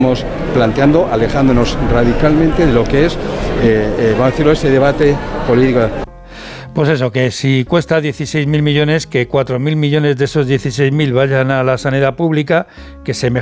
Estamos planteando, alejándonos radicalmente de lo que es, vamos a decirlo, ese debate político. Pues eso, que si cuesta 16.000 millones, que 4.000 millones de esos 16.000 vayan a la sanidad pública, que se